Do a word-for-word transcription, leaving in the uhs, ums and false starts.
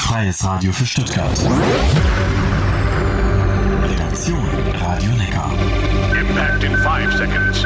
Freies Radio für Stuttgart. Redaktion Radio Neckar. Impact in five seconds.